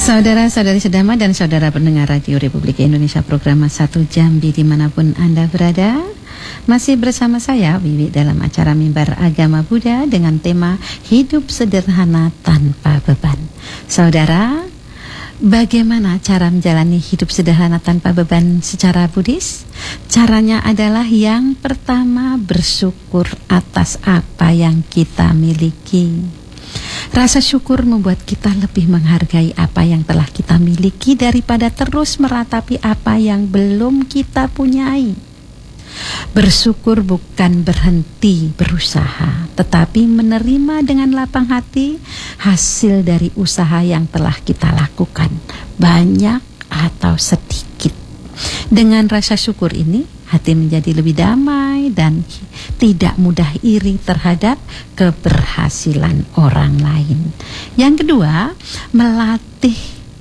Saudara-saudari sedama dan saudara pendengar Radio Republik Indonesia program Satu Jambi dimanapun Anda berada, masih bersama saya Wiwi dalam acara Mimbar Agama Buddha dengan tema Hidup Sederhana Tanpa Beban. Saudara, bagaimana cara menjalani hidup sederhana tanpa beban secara Buddhis? Caranya adalah yang pertama, bersyukur atas apa yang kita miliki. Rasa syukur membuat kita lebih menghargai apa yang telah kita miliki daripada terus meratapi apa yang belum kita punyai. Bersyukur bukan berhenti berusaha, tetapi menerima dengan lapang hati hasil dari usaha yang telah kita lakukan, banyak atau sedikit. Dengan rasa syukur ini, hati menjadi lebih damai dan tidak mudah iri terhadap keberhasilan orang lain. Yang kedua, melatih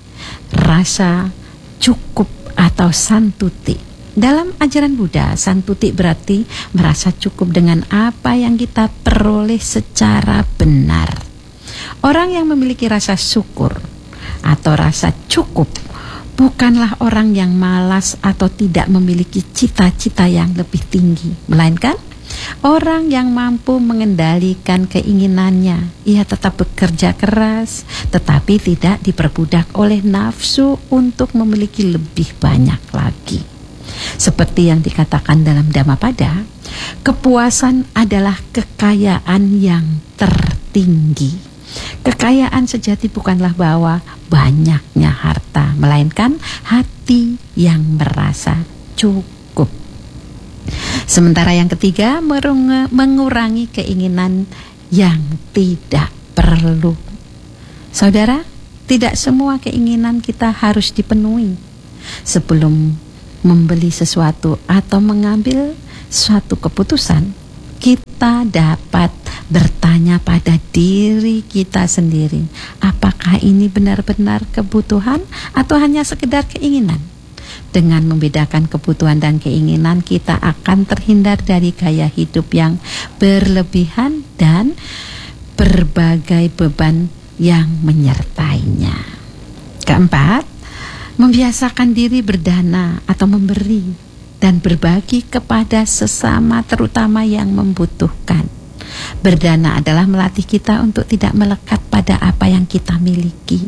rasa cukup atau santuti. Dalam ajaran Buddha, santuti berarti merasa cukup dengan apa yang kita peroleh secara benar. Orang yang memiliki rasa syukur atau rasa cukup bukanlah orang yang malas atau tidak memiliki cita-cita yang lebih tinggi, melainkan orang yang mampu mengendalikan keinginannya. Ia tetap bekerja keras, tetapi tidak diperbudak oleh nafsu untuk memiliki lebih banyak lagi. Seperti yang dikatakan dalam Dhammapada, kepuasan adalah kekayaan yang tertinggi. Kekayaan sejati bukanlah bahwa banyaknya harta, melainkan hati yang merasa cukup. Sementara yang ketiga, mengurangi keinginan yang tidak perlu. Saudara, tidak semua keinginan kita harus dipenuhi. Sebelum membeli sesuatu atau mengambil suatu keputusan, kita dapat bertanya pada diri kita sendiri, apakah ini benar-benar kebutuhan atau hanya sekedar keinginan? Dengan membedakan kebutuhan dan keinginan, kita akan terhindar dari gaya hidup yang berlebihan dan berbagai beban yang menyertainya. Keempat, membiasakan diri berdana atau memberi dan berbagi kepada sesama, terutama yang membutuhkan. Berdana adalah melatih kita untuk tidak melekat pada apa yang kita miliki.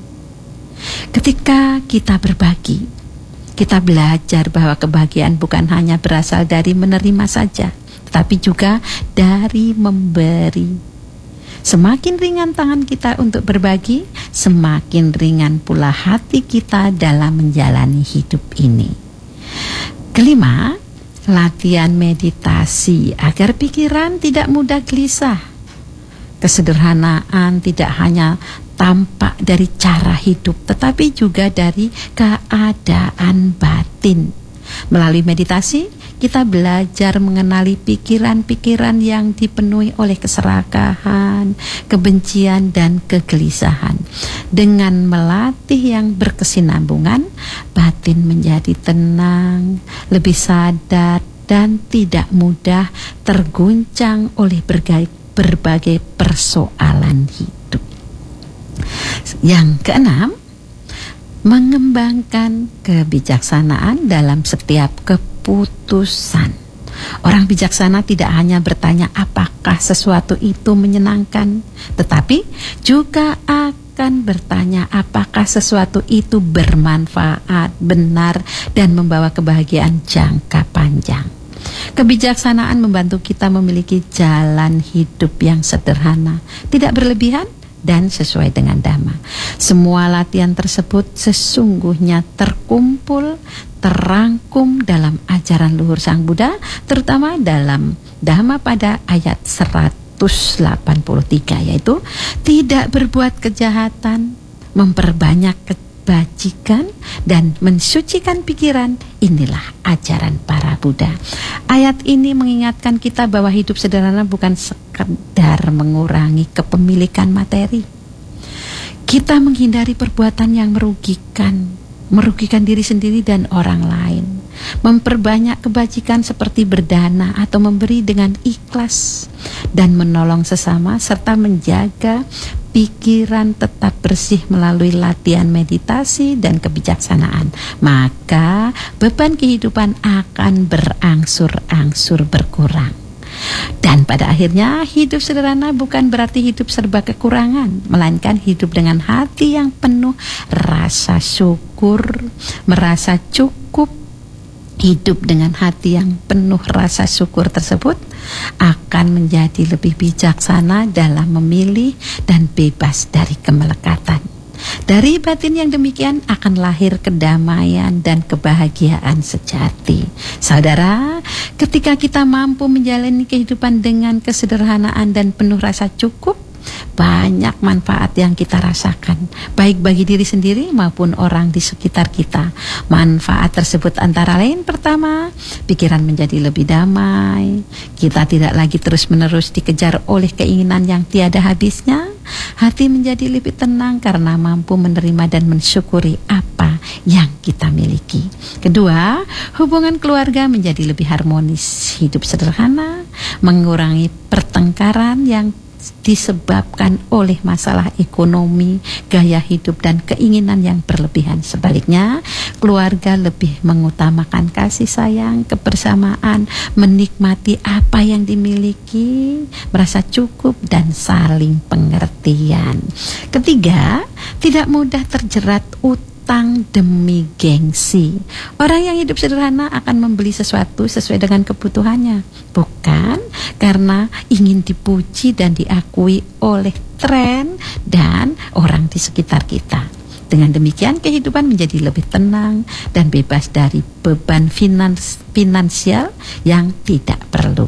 Ketika kita berbagi, kita belajar bahwa kebahagiaan bukan hanya berasal dari menerima saja, tetapi juga dari memberi. Semakin ringan tangan kita untuk berbagi, semakin ringan pula hati kita dalam menjalani hidup ini. Kelima, latihan meditasi agar pikiran tidak mudah gelisah. Kesederhanaan tidak hanya tampak dari cara hidup, tetapi juga dari keadaan batin. Melalui meditasi, kita belajar mengenali pikiran-pikiran yang dipenuhi oleh keserakahan, kebencian, dan kegelisahan. Dengan melatih yang berkesinambungan, batin menjadi tenang, lebih sadar, dan tidak mudah terguncang oleh berbagai persoalan hidup. Yang keenam, mengembangkan kebijaksanaan dalam setiap keputusan. Orang bijaksana tidak hanya bertanya apakah sesuatu itu menyenangkan, tetapi juga akan bertanya apakah sesuatu itu bermanfaat, benar, dan membawa kebahagiaan jangka panjang. Kebijaksanaan membantu kita memiliki jalan hidup yang sederhana, tidak berlebihan, dan sesuai dengan Dhamma. Semua latihan tersebut sesungguhnya terangkum dalam ajaran luhur Sang Buddha, terutama dalam Dhammapada ayat 183, yaitu tidak berbuat kejahatan, memperbanyak kebajikan, dan mensucikan pikiran. Inilah ajaran para Buddha. Ayat ini mengingatkan kita bahwa hidup sederhana bukan sekedar mengurangi kepemilikan materi. Kita menghindari perbuatan yang merugikan diri sendiri dan orang lain. memperbanyak kebajikan seperti berdana atau memberi dengan ikhlas, dan menolong sesama serta menjaga pikiran tetap bersih melalui latihan meditasi dan kebijaksanaan, maka beban kehidupan akan berangsur-angsur berkurang. Dan pada akhirnya hidup sederhana bukan berarti hidup serba kekurangan, melainkan hidup dengan hati yang penuh rasa syukur, merasa cukup. Hidup dengan hati yang penuh rasa syukur tersebut akan menjadi lebih bijaksana dalam memilih dan bebas dari kemelekatan. Dari batin yang demikian akan lahir kedamaian dan kebahagiaan sejati. Saudara, ketika kita mampu menjalani kehidupan dengan kesederhanaan dan penuh rasa cukup, banyak manfaat yang kita rasakan, baik bagi diri sendiri maupun orang di sekitar kita. Manfaat tersebut antara lain: pertama, pikiran menjadi lebih damai, kita tidak lagi terus-menerus dikejar oleh keinginan yang tiada habisnya. Hati menjadi lebih tenang karena mampu menerima dan mensyukuri apa yang kita miliki. Kedua, hubungan keluarga menjadi lebih harmonis. Hidup sederhana mengurangi pertengkaran yang disebabkan oleh masalah ekonomi, gaya hidup, dan keinginan yang berlebihan. Sebaliknya, keluarga lebih mengutamakan kasih sayang, kebersamaan, menikmati apa yang dimiliki, merasa cukup, dan saling pengertian. Ketiga, tidak mudah terjerat utang demi gengsi. Orang yang hidup sederhana akan membeli sesuatu sesuai dengan kebutuhannya, bukan karena ingin dipuji dan diakui oleh tren dan orang di sekitar kita. Dengan demikian, kehidupan menjadi lebih tenang dan bebas dari beban finansial yang tidak perlu.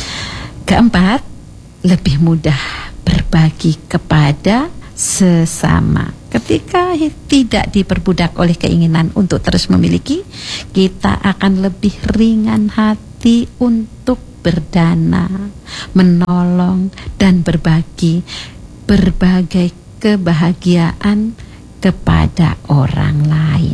Keempat, lebih mudah berbagi kepada sesama. Ketika tidak diperbudak oleh keinginan untuk terus memiliki, kita akan lebih ringan hati untuk berdana, menolong, dan berbagi berbagai kebahagiaan kepada orang lain.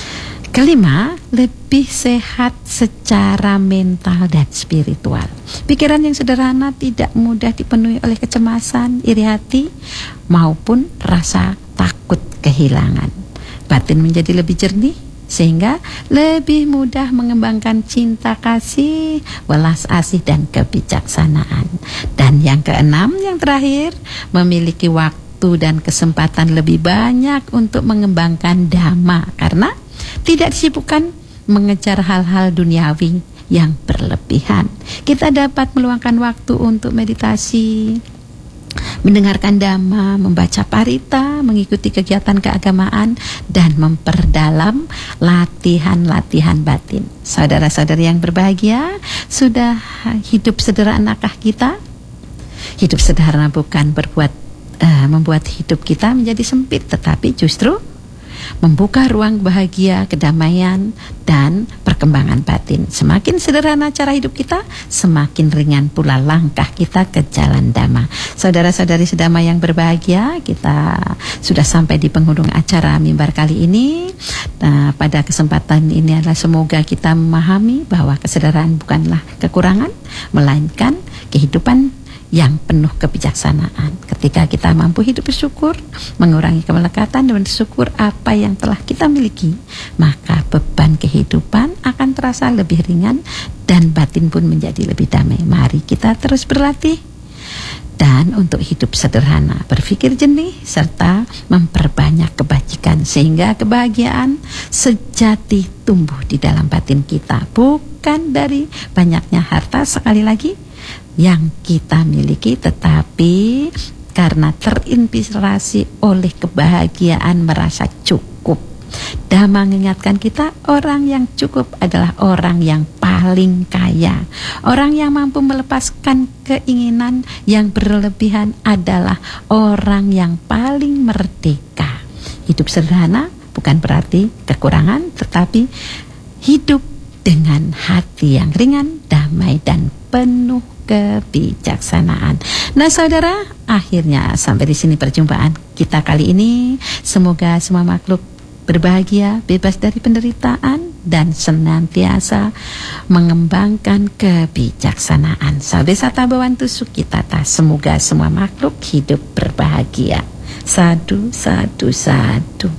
Kelima, lebih sehat secara mental dan spiritual. Pikiran yang sederhana tidak mudah dipenuhi oleh kecemasan, iri hati, maupun rasa takut kehilangan. Batin menjadi lebih jernih, sehingga lebih mudah mengembangkan cinta kasih, welas asih, dan kebijaksanaan. Dan yang keenam, yang terakhir, memiliki waktu dan kesempatan lebih banyak untuk mengembangkan dhamma, karena tidak disibukkan mengejar hal-hal duniawi yang berlebihan. Kita dapat meluangkan waktu untuk meditasi, mendengarkan dhamma, membaca parita, mengikuti kegiatan keagamaan, dan memperdalam latihan-latihan batin. Saudara-saudari yang berbahagia, sudah hidup sederhanakah kita? Hidup sederhana bukan membuat hidup kita menjadi sempit, tetapi justru membuka ruang bahagia, kedamaian, dan perkembangan batin. Semakin sederhana cara hidup kita, semakin ringan pula langkah kita ke jalan dhamma. Saudara-saudari sedama yang berbahagia, kita sudah sampai di penghujung acara mimbar kali ini. Nah, pada kesempatan ini adalah semoga kita memahami bahwa kesederhanaan bukanlah kekurangan, melainkan kehidupan yang penuh kebijaksanaan. Ketika kita mampu hidup bersyukur, mengurangi kemelekatan dan bersyukur apa yang telah kita miliki, maka beban kehidupan akan terasa lebih ringan dan batin pun menjadi lebih damai. Mari kita terus berlatih dan untuk hidup sederhana, berpikir jernih, serta memperbanyak kebajikan, sehingga kebahagiaan sejati tumbuh di dalam batin kita, bukan dari banyaknya harta sekali lagi yang kita miliki, tetapi karena terinspirasi oleh kebahagiaan merasa cukup. Dhamma mengingatkan kita, orang yang cukup adalah orang yang paling kaya. Orang yang mampu melepaskan keinginan yang berlebihan adalah orang yang paling merdeka. Hidup sederhana bukan berarti kekurangan, tetapi hidup dengan hati yang ringan, damai, dan penuh kebijaksanaan. Nah, saudara, akhirnya sampai di sini perjumpaan kita kali ini. Semoga semua makhluk berbahagia, bebas dari penderitaan, dan senantiasa mengembangkan kebijaksanaan. Sabesata bawantu sukitata, semoga semua makhluk hidup berbahagia. Sadu, sadu, sadu.